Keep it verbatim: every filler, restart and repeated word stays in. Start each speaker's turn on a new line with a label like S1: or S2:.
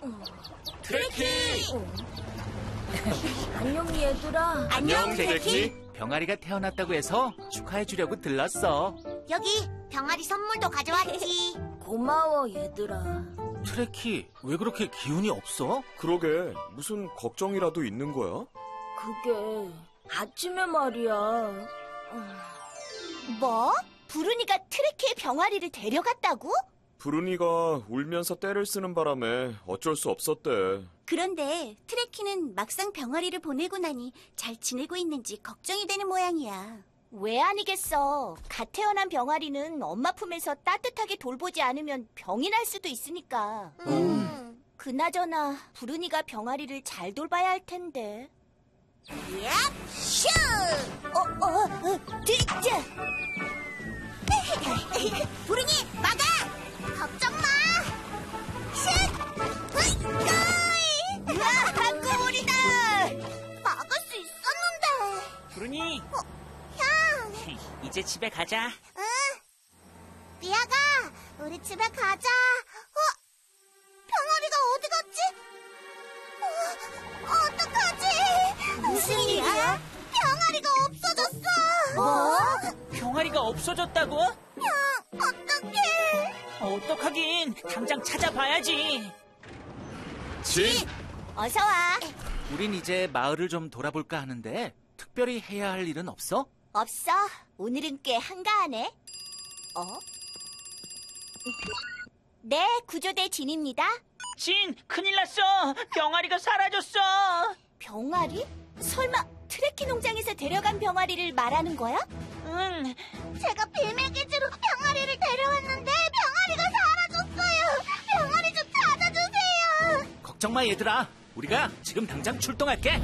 S1: 트레키!
S2: 안녕, 얘들아.
S1: 안녕, 트레키.
S3: 병아리가 태어났다고 해서 축하해주려고 들렀어.
S4: 여기 병아리 선물도 가져왔지.
S2: 고마워, 얘들아.
S3: 트레키, 왜 그렇게 기운이 없어?
S1: 그러게, 무슨 걱정이라도 있는 거야?
S2: 그게 아침에 말이야.
S4: 뭐? 부르니가 트레키의 병아리를 데려갔다고?
S1: 브루니가 울면서 떼를 쓰는 바람에 어쩔 수 없었대.
S4: 그런데 트레키는 막상 병아리를 보내고 나니 잘 지내고 있는지 걱정이 되는 모양이야. 왜 아니겠어. 갓 태어난 병아리는 엄마 품에서 따뜻하게 돌보지 않으면 병이 날 수도 있으니까. 음. 그나저나 부르니가 병아리를 잘 돌봐야 할 텐데. 야! 슈! 어, 어, 어, 드자! 부르니, 막아! 걱정 마! 슛! 으이꺼이! 아, 꼬물이다! 막을 수 있었는데.
S5: 부르니,
S4: 어, 형!
S5: 이제 집에 가자.
S4: 응. 미아가, 우리 집에 가자. 어? 병아리가 어디 갔지? 어, 어떡하지? 무슨 일이야? 병아리가 없어졌어. 뭐?
S5: 병아리가 없어졌다고?
S4: 형, 어떡해?
S5: 어떡하긴, 당장 찾아봐야지.
S1: 진!
S4: 어서 와.
S3: 우린 이제 마을을 좀 돌아볼까 하는데 특별히 해야 할 일은 없어?
S4: 없어. 오늘은 꽤 한가하네. 어? 네, 구조대 진입니다.
S5: 진, 큰일 났어. 병아리가 사라졌어.
S4: 병아리? 설마 트레키 농장에서 데려간 병아리를 말하는 거야?
S5: 응,
S4: 제가 비밀기지로 병아리를 데려왔는데 병아리가 사라졌어요. 병아리 좀 찾아주세요.
S3: 걱정 마, 얘들아. 우리가 지금 당장 출동할게.